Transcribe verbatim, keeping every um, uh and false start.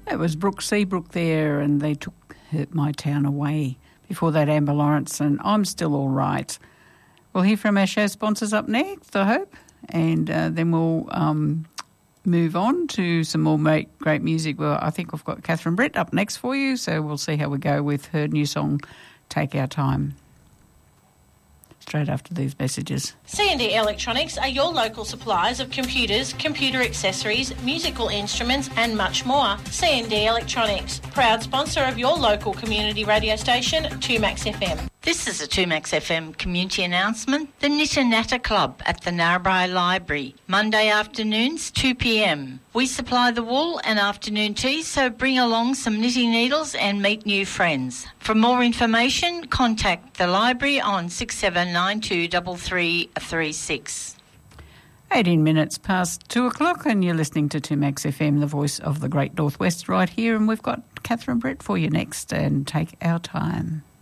It was Brooke Seabrook there, and they took her, My Town Away. Before that, Amber Lawrence and I'm Still All Right. We'll hear from our show sponsors up next, I hope, and uh, then we'll um, move on to some more great music. Well, I think we've got Catherine Brett up next for you, so we'll see how we go with her new song, Take Our Time. Straight after these messages. C and D Electronics are your local suppliers of computers, computer accessories, musical instruments and much more. C and D Electronics, proud sponsor of your local community radio station, two Max F M. This is a two Max F M community announcement. The Knitter Natter Club at the Narrabri Library, Monday afternoons, two p m. We supply the wool and afternoon tea, so bring along some knitting needles and meet new friends. For more information, contact the library on six seven nine two three three three six. eighteen minutes past two o'clock, and you're listening to two Max F M, the voice of the Great Northwest right here, and we've got Catherine Brett for you next, and Take Our Time.